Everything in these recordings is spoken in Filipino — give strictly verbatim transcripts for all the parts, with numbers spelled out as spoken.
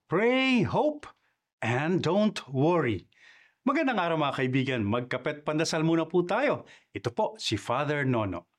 Pray, hope, and don't worry. Magandang araw mga kaibigan, magkapet pandasal muna po tayo. Ito po si Father Nono.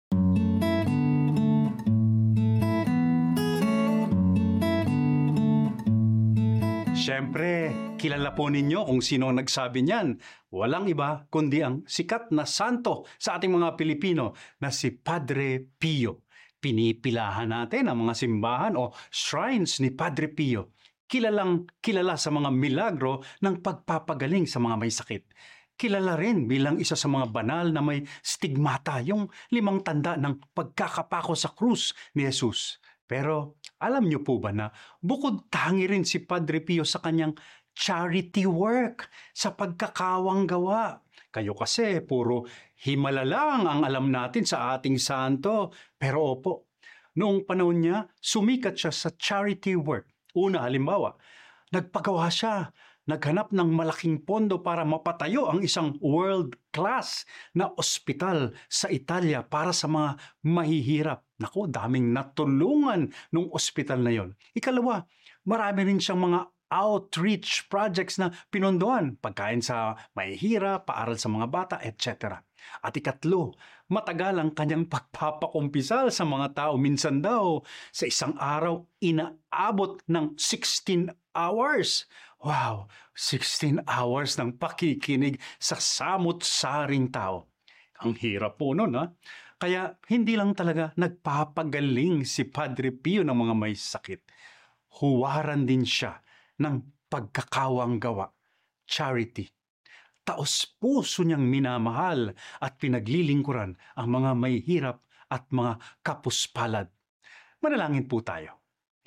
Siyempre, kilala po ninyo kung sino ang nagsabi niyan. Walang iba kundi ang sikat na santo sa ating mga Pilipino na si Padre Pio. Pinipilahan natin ang mga simbahan o shrines ni Padre Pio. Kilalang kilala sa mga milagro ng pagpapagaling sa mga may sakit. Kilala rin bilang isa sa mga banal na may stigmata, yung limang tanda ng pagkakapako sa krus ni Jesus. Pero alam niyo po ba na bukod tangi rin si Padre Pio sa kanyang charity work, sa pagkakawang gawa. Kayo kasi puro himala lang ang alam natin sa ating santo. Pero opo, noong panahon niya, sumikat siya sa charity work. Una, halimbawa, nagpagawa siya, naghanap ng malaking pondo para mapatayo ang isang world-class na ospital sa Italia para sa mga mahihirap. Naku, daming natulungan nung ospital na yon. Ikalawa, marami rin siyang mga outreach projects na pinondohan, pagkain sa mahihirap, paaral sa mga bata, et cetera. At ikatlo, matagal ang kanyang pagpapakumpisal sa mga tao. Minsan daw, sa isang araw, inaabot ng sixteen hours. Wow, sixteen hours ng pakikinig sa samut-saring tao. Ang hirap po nun, ha? Kaya hindi lang talaga nagpapagaling si Padre Pio ng mga may sakit. Huwaran din siya ng pagkakawang gawa, charity. Taos-puso niyang minamahal at pinaglilingkuran ang mga may hirap at mga kapuspalad. Manalangin po tayo.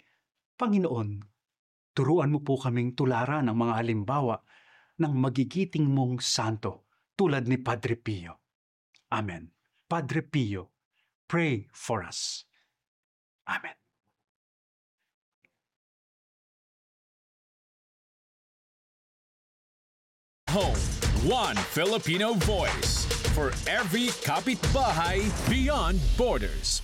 Panginoon, turuan mo po kaming tularan ang mga halimbawa ng magigiting mong santo tulad ni Padre Pio. Amen. Padre Pio, pray for us. Amen. Home, one Filipino voice for every kapitbahay beyond borders.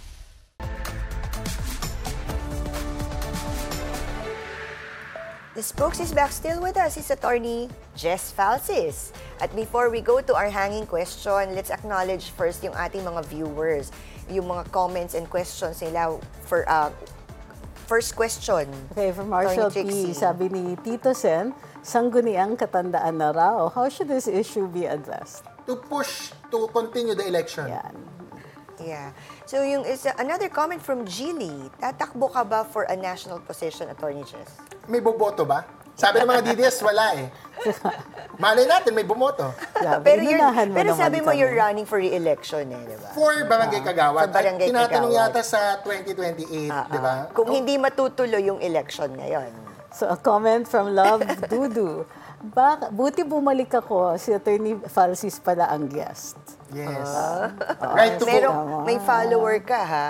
The spokes is back still with us. It's attorney Jess Falsis. At before we go to our hanging question, let's acknowledge first yung ating mga viewers. Yung mga comments and questions nila for uh, first question. Okay, from Marshall P. Sabi ni Tito Sen, sangguniang katandaan na raw. How should this issue be addressed? To push to continue the election. Yan. Yeah. So yung is another comment from Gilly. Tatakbo ka ba for a national position, Attorney Jess? May boboto ba? Sabi ng mga D D S, wala eh. Malay natin, may bumoto. Yeah, pero you're, mo pero naman sabi mo kami. you're running for re-election eh, di ba? For Barangay Kagawad. For Barangay At tinatanong Kagawad. yata sa twenty twenty-eight, Ah, di ba? ah. Kung hindi matutuloy yung election ngayon. So, a comment from Love Dudu. Bak buti bumalik ako, si Attorney Falsis pala ang guest. Yes. Ah. Right to Pero vote. may follower ka ha.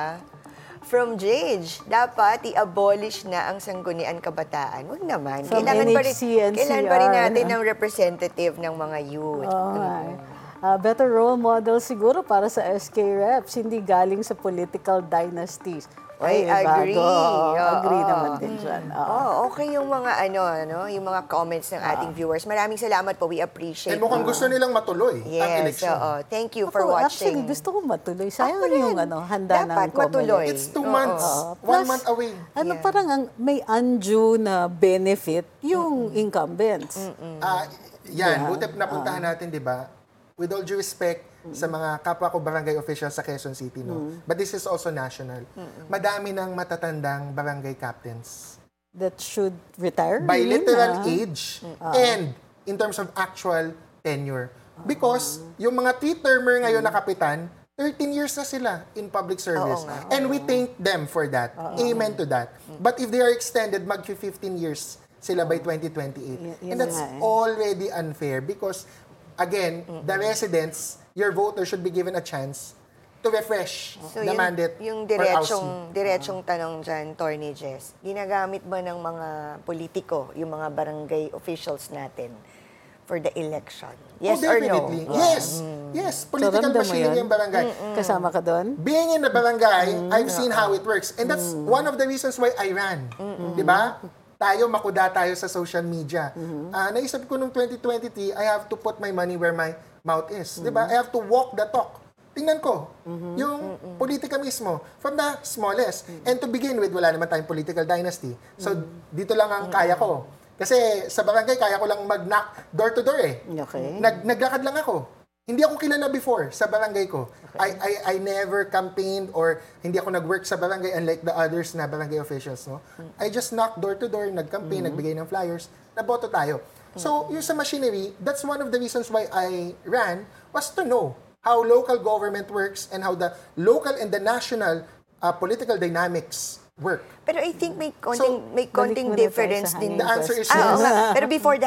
From Jage, dapat i-abolish na ang sanggunian kabataan. Huwag naman. From Kailangan pa rin, N H C, N C R. kailangan pa rin natin ng representative ng mga youth. Oh, uh, better role model siguro para sa S K reps, hindi galing sa political dynasties. I agree. Bago. Oo. Agree naman din dyan. Oo. Oh, okay yung mga ano, ano, yung mga comments ng ating viewers. Maraming salamat po. We appreciate. And mukhang gusto nilang matuloy ang Yes, election. oo. Thank you for Ako, watching. Actually, gusto ko matuloy. Sayang Ako rin. yung ano, handa Dapat ng matuloy. Comelec. It's two Oo. months. Oo. One Plus, month away. Ano, Yeah. parang ang, may undue na benefit yung incumbents. Ah, yan, Yeah. buti napuntahan natin, di ba? With all due respect sa mga kapwa ko barangay officials sa Quezon City, no? But this is also national. Madami ng matatandang barangay captains. That should retire. By you mean, literal ah? age and in terms of actual tenure. Because yung mga three-termer ngayon na kapitan, thirteen years na sila in public service. Oo nga. And we thank them for that. Amen to that. But if they are extended, mag-fifteen years sila by twenty twenty-eight. Y- yun And that's nga eh. already unfair because, again, the residents, your voter should be given a chance to refresh So the yung, mandate yung for diretsong, ousting. diretsong tanong dyan, Attorney Jess, ginagamit ba ng mga politiko, yung mga barangay officials natin for the election? Yes oh, or no? definitely. Yes. Yes. Political ramdam mo machinery yun? yung barangay. Kasama ka doon? Being in the barangay, I've seen how it works. And that's one of the reasons why I ran. Di ba? tayo, makuda tayo sa social media. Ah, naisip ko nung twenty twenty-three, I have to put my money where my mouth is. Di ba? I have to walk the talk. Tingnan ko, yung politika mismo, from the smallest. And to begin with, wala naman tayong political dynasty. So, dito lang ang kaya ko. Kasi sa barangay, kaya ko lang mag-knock door to door eh. Okay. Nag naglakad lang ako. Hindi ako kilala before sa barangay ko. I, I I never campaigned or hindi ako nag-work sa barangay unlike the others na barangay officials. No? I just knocked door to door, nag-campaign, nagbigay ng flyers, naboto tayo. So, yung sa machinery, that's one of the reasons why I ran was to know how local government works and how the local and the national uh, political dynamics work. Pero I think may konting, may konting balik muna tayo difference sa din. The answer is Ah, oo yes. nga. Pero before